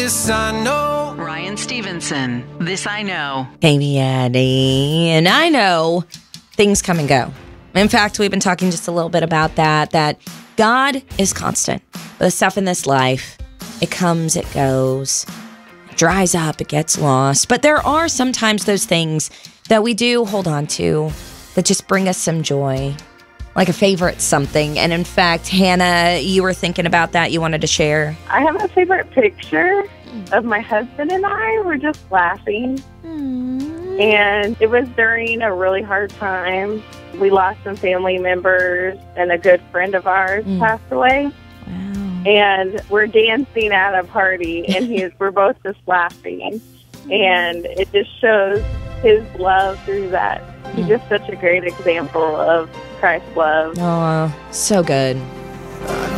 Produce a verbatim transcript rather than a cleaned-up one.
this I know. Ryan Stevenson, This I Know. Amy Addy. And I know things come and go. In fact, we've been talking just a little bit about that, that God is constant. The stuff in this life, it comes, it goes, it dries up, it gets lost. But there are sometimes those things that we do hold on to that just bring us some joy, like a favorite something. And in fact, Hannah, you were thinking about that. You wanted to share. I have a favorite picture of my husband and I. We're just laughing. Mm. And it was during a really hard time. We lost some family members, and a good friend of ours Mm. passed away. Wow. And we're dancing at a party, and he's, we're both just laughing. And it just shows his love through that. He's just such a great example of Christ's love. Oh, so good.